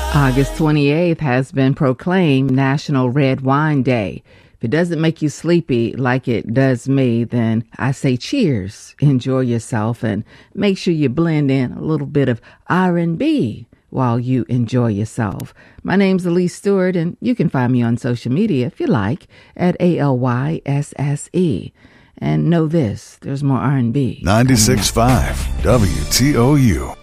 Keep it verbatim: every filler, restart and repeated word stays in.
August twenty-eighth has been proclaimed National Red Wine Day. If it doesn't make you sleepy like it does me, then I say cheers, enjoy yourself, and make sure you blend in a little bit of R and B while you enjoy yourself. My name's Elise Stewart, and you can find me on social media, if you like, at A L Y S S E. And know this, there's more R and B. ninety-six point five W T O U.